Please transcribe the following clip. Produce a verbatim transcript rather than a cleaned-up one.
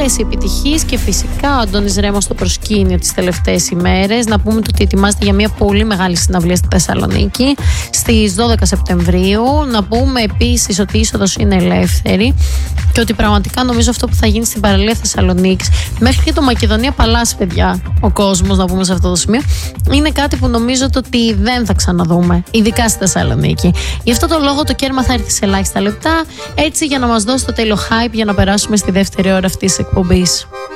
όλες οι επιτυχίες και φυσικά ο Αντώνης Ρέμος στο προσκήνιο τις τελευταίες ημέρες. Να πούμε ότι ετοιμάζεται για μια πολύ μεγάλη συναυλία στη Θεσσαλονίκη στις δώδεκα Σεπτεμβρίου. Να πούμε επίσης ότι η είσοδος είναι ελεύθερη και ότι πραγματικά νομίζω αυτό που θα γίνει στην παραλία Θεσσαλονίκης, μέχρι και το Μακεδονία Παλάς, παιδιά, ο κόσμος, να πούμε σε αυτό το σημείο, είναι κάτι που νομίζω ότι δεν θα ξαναδούμε, ειδικά στη Θεσσαλονίκη. Γι' αυτό το λόγο το κέρμα θα έρθει σε ελάχιστα λεπτά, έτσι για να μας δώσει το τέλειο hype για να περάσουμε στη δεύτερη ώρα αυτής της εκπομπής.